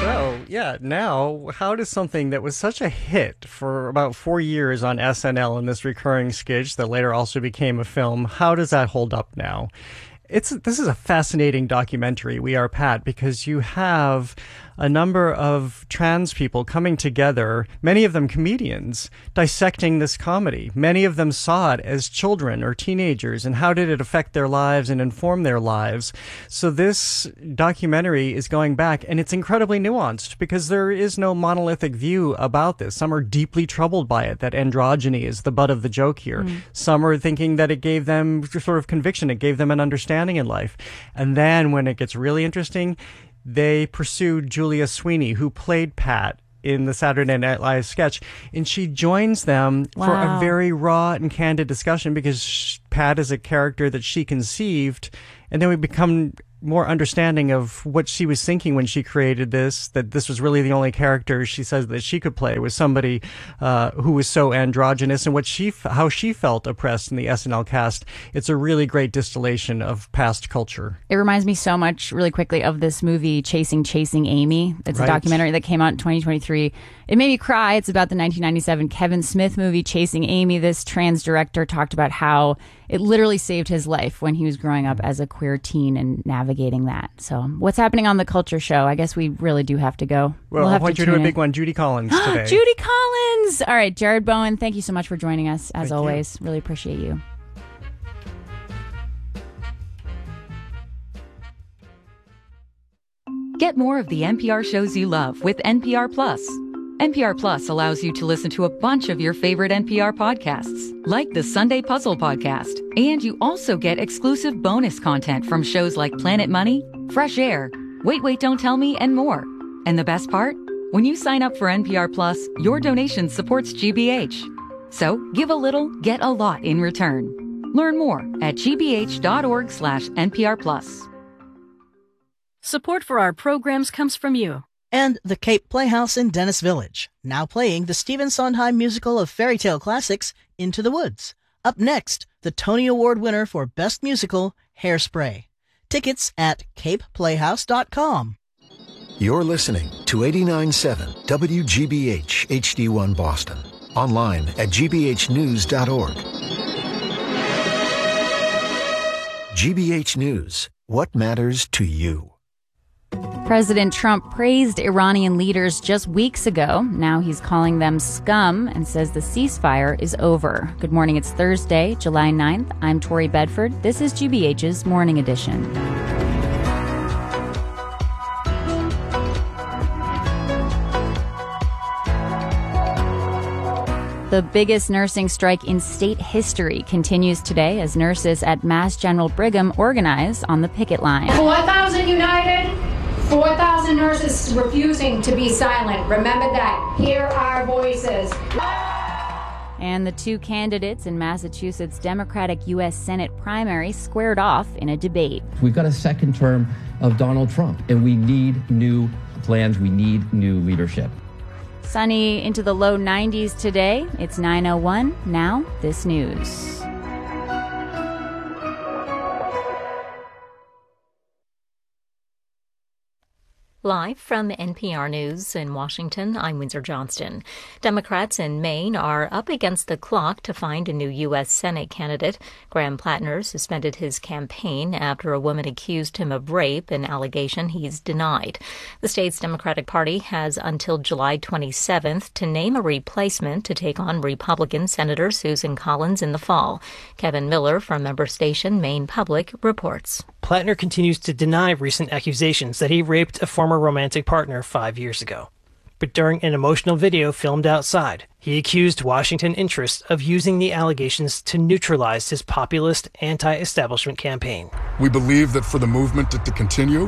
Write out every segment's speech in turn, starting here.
So, yeah, now, how does something that was such a hit for about 4 years on SNL in this recurring sketch that later also became a film, how does that hold up now? This is a fascinating documentary, We Are Pat, because you have a number of trans people coming together, many of them comedians, dissecting this comedy. Many of them saw it as children or teenagers, and how did it affect their lives and inform their lives? So this documentary is going back, and it's incredibly nuanced because there is no monolithic view about this. Some are deeply troubled by it, that androgyny is the butt of the joke here. Some are thinking that it gave them sort of conviction, it gave them an understanding in life. And then when it gets really interesting, they pursued Julia Sweeney, who played Pat in the Saturday Night Live sketch, and she joins them for a very raw and candid discussion because Pat is a character that she conceived, and then we become more understanding of what she was thinking when she created this, that this was really the only character she says that she could play was somebody who was so androgynous, and how she felt oppressed in the SNL cast. It's a really great distillation of past culture. It reminds me so much, really quickly, of this movie Chasing Amy. It's a documentary that came out in 2023. It made me cry. It's about the 1997 Kevin Smith movie Chasing Amy. This trans director talked about how it literally saved his life when he was growing up as a queer teen and navigating that. So what's happening on the Culture Show? I guess we really do have to go. Well, I want you to do a big one. Judy Collins today. Judy Collins! All right, Jared Bowen, thank you so much for joining us, as always. Really appreciate you. Get more of the NPR shows you love with NPR Plus. NPR Plus allows you to listen to a bunch of your favorite NPR podcasts, like the Sunday Puzzle Podcast. And you also get exclusive bonus content from shows like Planet Money, Fresh Air, Wait, Don't Tell Me, and more. And the best part? When you sign up for NPR Plus, your donation supports GBH. So give a little, get a lot in return. Learn more at gbh.org/NPR Plus. Support for our programs comes from you. And the Cape Playhouse in Dennis Village, now playing the Stephen Sondheim musical of fairy tale classics, Into the Woods. Up next, the Tony Award winner for Best Musical, Hairspray. Tickets at capeplayhouse.com. You're listening to 89.7 WGBH HD1 Boston. Online at gbhnews.org. GBH News. What matters to you? President Trump praised Iranian leaders just weeks ago. Now he's calling them scum and says the ceasefire is over. Good morning. It's Thursday, July 9th. I'm Tori Bedford. This is GBH's Morning Edition. The biggest nursing strike in state history continues today as nurses at Mass General Brigham organize on the picket line. 4,000 united, 4,000 nurses refusing to be silent. Remember that. Hear our voices. And the two candidates in Massachusetts' Democratic U.S. Senate primary squared off in a debate. We've got a second term of Donald Trump, and we need new plans. We need new leadership. Sunny into the low 90s today. It's 9:01. Now, this news. Live from NPR News in Washington, I'm Windsor Johnston. Democrats in Maine are up against the clock to find a new U.S. Senate candidate. Graham Plattner suspended his campaign after a woman accused him of rape, an allegation he's denied. The state's Democratic Party has until July 27th to name a replacement to take on Republican Senator Susan Collins in the fall. Kevin Miller from member station Maine Public reports. Plattner continues to deny recent accusations that he raped a former romantic partner 5 years ago. But during an emotional video filmed outside, he accused Washington interests of using the allegations to neutralize his populist anti-establishment campaign. We believe that for the movement to continue,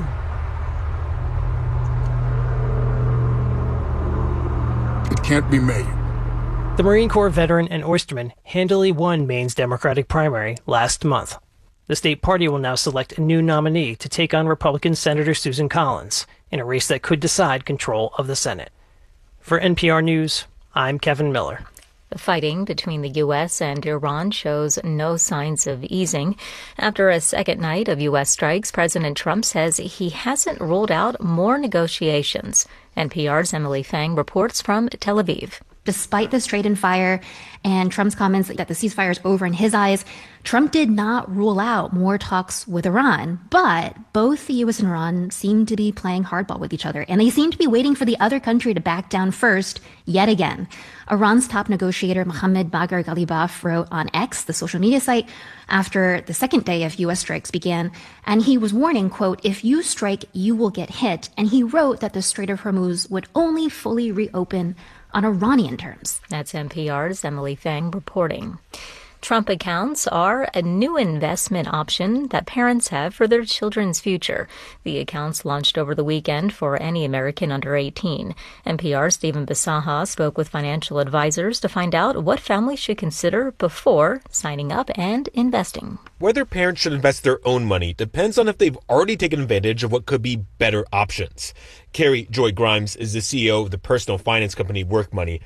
it can't be made. The Marine Corps veteran and oysterman handily won Maine's Democratic primary last month. The state party will now select a new nominee to take on Republican Senator Susan Collins in a race that could decide control of the Senate. For NPR News, I'm Kevin Miller. The fighting between the U.S. and Iran shows no signs of easing. After a second night of U.S. strikes, President Trump says he hasn't ruled out more negotiations. NPR's Emily Fang reports from Tel Aviv. Despite the straightened fire and Trump's comments that the ceasefire is over in his eyes, Trump did not rule out more talks with Iran. But both the U.S. and Iran seem to be playing hardball with each other, and they seem to be waiting for the other country to back down first, yet again. Iran's top negotiator, Mohammad Bagher Ghalibaf, wrote on X, the social media site, after the second day of U.S. strikes began, and he was warning, quote, "If you strike, you will get hit." And he wrote that the Strait of Hormuz would only fully reopen on Iranian terms. That's NPR's Emily Fang reporting. Trump accounts are a new investment option that parents have for their children's future. The accounts launched over the weekend for any American under 18. NPR's Stephen Bisaha spoke with financial advisors to find out what families should consider before signing up and investing. Whether parents should invest their own money depends on if they've already taken advantage of what could be better options. Carrie Joy Grimes is the CEO of the personal finance company Work Money.